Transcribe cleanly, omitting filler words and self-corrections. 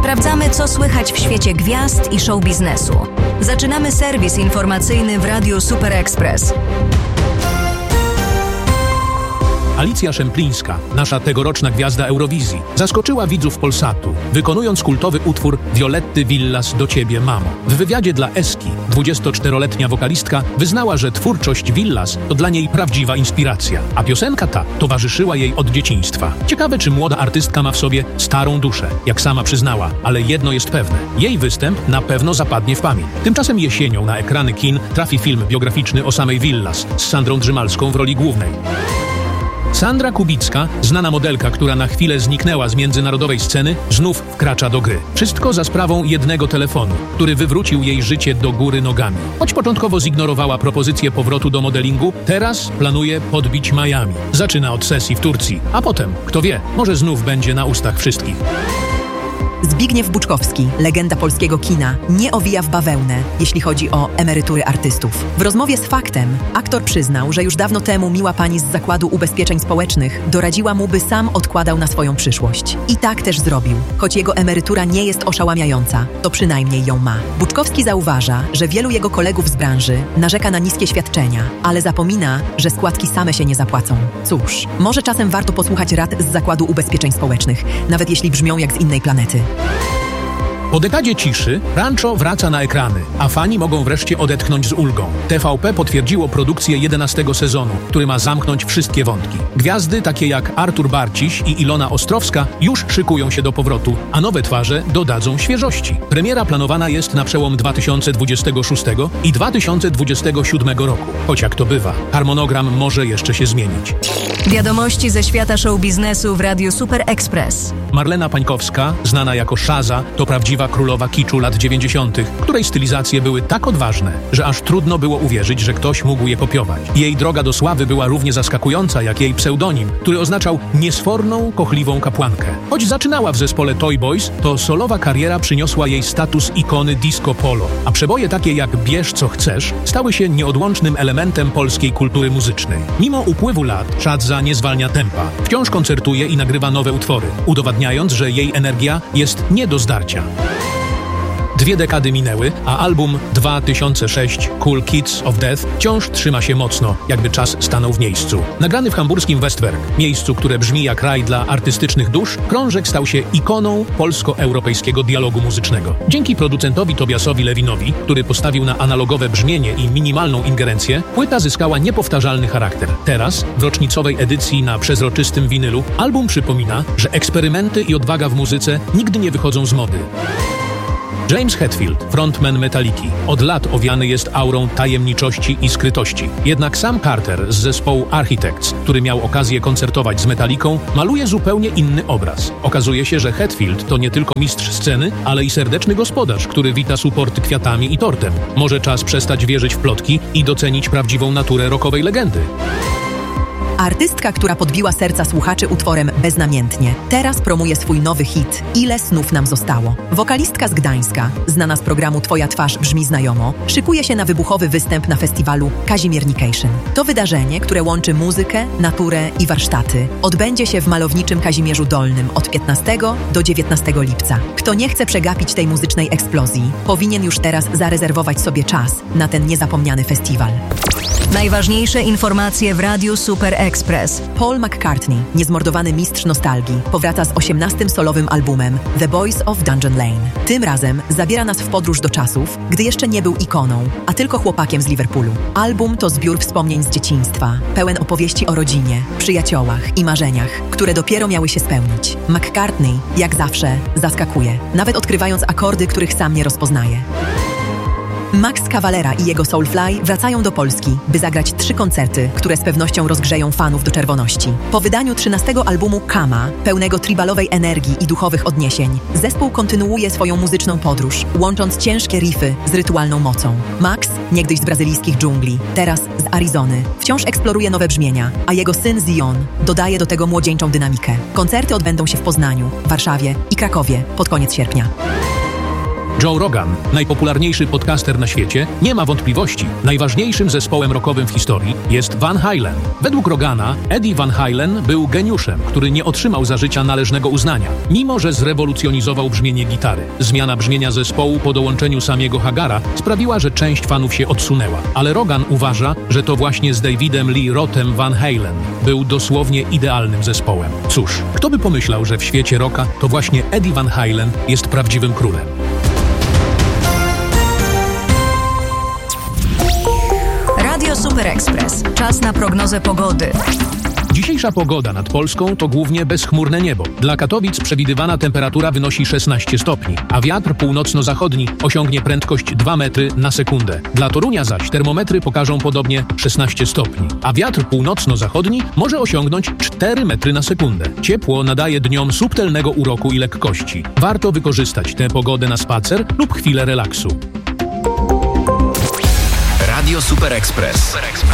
Sprawdzamy, co słychać w świecie gwiazd i show biznesu. Zaczynamy serwis informacyjny w Radiu Super Express. Alicja Szemplińska, nasza tegoroczna gwiazda Eurowizji, zaskoczyła widzów Polsatu, wykonując kultowy utwór Violetty Villas Do Ciebie, Mamo. W wywiadzie dla Eski 24-letnia wokalistka wyznała, że twórczość Villas to dla niej prawdziwa inspiracja, a piosenka ta towarzyszyła jej od dzieciństwa. Ciekawe, czy młoda artystka ma w sobie starą duszę, jak sama przyznała, ale jedno jest pewne. Jej występ na pewno zapadnie w pamięć. Tymczasem jesienią na ekrany kin trafi film biograficzny o samej Villas z Sandrą Drzymalską w roli głównej. Sandra Kubicka, znana modelka, która na chwilę zniknęła z międzynarodowej sceny, znów wkracza do gry. Wszystko za sprawą jednego telefonu, który wywrócił jej życie do góry nogami. Choć początkowo zignorowała propozycję powrotu do modelingu, teraz planuje podbić Miami. Zaczyna od sesji w Turcji, a potem, kto wie, może znów będzie na ustach wszystkich. Zbigniew Buczkowski, legenda polskiego kina, nie owija w bawełnę, jeśli chodzi o emerytury artystów. W rozmowie z Faktem aktor przyznał, że już dawno temu miła pani z Zakładu Ubezpieczeń Społecznych doradziła mu, by sam odkładał na swoją przyszłość. I tak też zrobił. Choć jego emerytura nie jest oszałamiająca, to przynajmniej ją ma. Buczkowski zauważa, że wielu jego kolegów z branży narzeka na niskie świadczenia, ale zapomina, że składki same się nie zapłacą. Cóż, może czasem warto posłuchać rad z Zakładu Ubezpieczeń Społecznych, nawet jeśli brzmią jak z innej planety. Po dekadzie ciszy Rancho wraca na ekrany, a fani mogą wreszcie odetchnąć z ulgą. TVP potwierdziło produkcję 11 sezonu, który ma zamknąć wszystkie wątki. Gwiazdy takie jak Artur Barciś i Ilona Ostrowska już szykują się do powrotu, a nowe twarze dodadzą świeżości. Premiera planowana jest na przełom 2026 i 2027 roku. Choć jak to bywa, harmonogram może jeszcze się zmienić. Wiadomości ze świata show biznesu w Radiu Super Express. Marlena Pańkowska, znana jako Szaza, to prawdziwa królowa kiczu lat 90., której stylizacje były tak odważne, że aż trudno było uwierzyć, że ktoś mógł je kopiować. Jej droga do sławy była równie zaskakująca jak jej pseudonim, który oznaczał niesforną, kochliwą kapłankę. Choć zaczynała w zespole Toy Boys, to solowa kariera przyniosła jej status ikony disco polo, a przeboje takie jak Bierz co chcesz stały się nieodłącznym elementem polskiej kultury muzycznej. Mimo upływu lat Szadza nie zwalnia tempa. Wciąż koncertuje i nagrywa nowe utwory, udowadniając, że jej energia jest nie do zdarcia. 2 dekady minęły, a album 2006 Cool Kids of Death wciąż trzyma się mocno, jakby czas stanął w miejscu. Nagrany w hamburskim Westwerk, miejscu, które brzmi jak raj dla artystycznych dusz, krążek stał się ikoną polsko-europejskiego dialogu muzycznego. Dzięki producentowi Tobiasowi Lewinowi, który postawił na analogowe brzmienie i minimalną ingerencję, płyta zyskała niepowtarzalny charakter. Teraz, w rocznicowej edycji na przezroczystym winylu, album przypomina, że eksperymenty i odwaga w muzyce nigdy nie wychodzą z mody. James Hetfield, frontman Metaliki, od lat owiany jest aurą tajemniczości i skrytości. Jednak Sam Carter z zespołu Architects, który miał okazję koncertować z Metaliką, maluje zupełnie inny obraz. Okazuje się, że Hetfield to nie tylko mistrz sceny, ale i serdeczny gospodarz, który wita suporty kwiatami i tortem. Może czas przestać wierzyć w plotki i docenić prawdziwą naturę rockowej legendy. Artystka, która podbiła serca słuchaczy utworem Beznamiętnie, teraz promuje swój nowy hit Ile snów nam zostało. Wokalistka z Gdańska, znana z programu Twoja twarz brzmi znajomo, szykuje się na wybuchowy występ na festiwalu Kazimiernication. To wydarzenie, które łączy muzykę, naturę i warsztaty, odbędzie się w malowniczym Kazimierzu Dolnym od 15 do 19 lipca. Kto nie chce przegapić tej muzycznej eksplozji, powinien już teraz zarezerwować sobie czas na ten niezapomniany festiwal. Najważniejsze informacje w Radiu Super Express. Paul McCartney, niezmordowany mistrz nostalgii, powraca z 18. solowym albumem The Boys of Dungeon Lane. Tym razem zabiera nas w podróż do czasów, gdy jeszcze nie był ikoną, a tylko chłopakiem z Liverpoolu. Album to zbiór wspomnień z dzieciństwa, pełen opowieści o rodzinie, przyjaciołach i marzeniach, które dopiero miały się spełnić. McCartney, jak zawsze, zaskakuje, nawet odkrywając akordy, których sam nie rozpoznaje. Max Cavalera i jego Soulfly wracają do Polski, by zagrać 3 koncerty, które z pewnością rozgrzeją fanów do czerwoności. Po wydaniu 13. albumu Kama, pełnego tribalowej energii i duchowych odniesień, zespół kontynuuje swoją muzyczną podróż, łącząc ciężkie riffy z rytualną mocą. Max, niegdyś z brazylijskich dżungli, teraz z Arizony, wciąż eksploruje nowe brzmienia, a jego syn Zion dodaje do tego młodzieńczą dynamikę. Koncerty odbędą się w Poznaniu, Warszawie i Krakowie pod koniec sierpnia. Joe Rogan, najpopularniejszy podcaster na świecie, nie ma wątpliwości. Najważniejszym zespołem rockowym w historii jest Van Halen. Według Rogana Eddie Van Halen był geniuszem, który nie otrzymał za życia należnego uznania, mimo że zrewolucjonizował brzmienie gitary. Zmiana brzmienia zespołu po dołączeniu Samiego Hagara sprawiła, że część fanów się odsunęła. Ale Rogan uważa, że to właśnie z Davidem Lee Rothem Van Halen był dosłownie idealnym zespołem. Cóż, kto by pomyślał, że w świecie rocka to właśnie Eddie Van Halen jest prawdziwym królem. Radio Super Express. Czas na prognozę pogody. Dzisiejsza pogoda nad Polską to głównie bezchmurne niebo. Dla Katowic przewidywana temperatura wynosi 16 stopni, a wiatr północno-zachodni osiągnie prędkość 2 metry na sekundę. Dla Torunia zaś termometry pokażą podobnie 16 stopni, a wiatr północno-zachodni może osiągnąć 4 metry na sekundę. Ciepło nadaje dniom subtelnego uroku i lekkości. Warto wykorzystać tę pogodę na spacer lub chwilę relaksu. Radio Super Express.